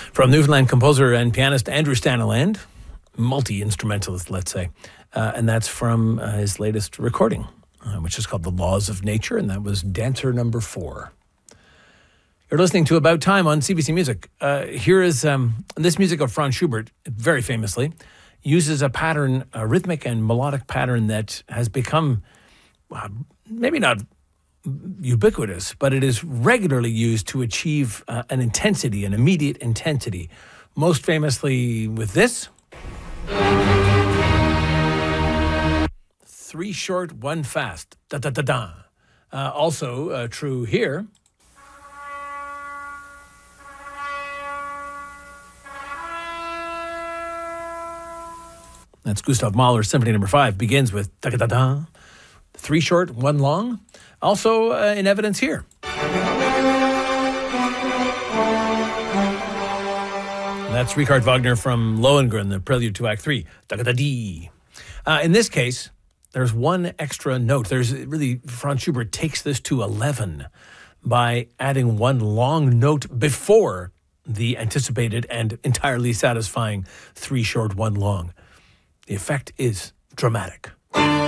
From Newfoundland composer and pianist Andrew Staniland, multi-instrumentalist, let's say. And that's from his latest recording, which is called The Laws of Nature, and that was Dancer Number 4. You're listening to About Time on CBC Music. Here is this music of Franz Schubert, very famously, uses a pattern, a rhythmic and melodic pattern that has become maybe not ubiquitous, but it is regularly used to achieve an intensity, an immediate intensity. Most famously with this. 3 short, 1 fast. Da da da da. Also true here. That's Gustav Mahler's Symphony No. 5, begins with da da da da. 3 short, 1 long. Also in evidence here. That's Richard Wagner from Lohengrin, the prelude to Act 3. Da-da-da-dee. In this case, there's 1 extra note. Franz Schubert takes this to 11 by adding 1 long note before the anticipated and entirely satisfying 3 short, 1 long. The effect is dramatic.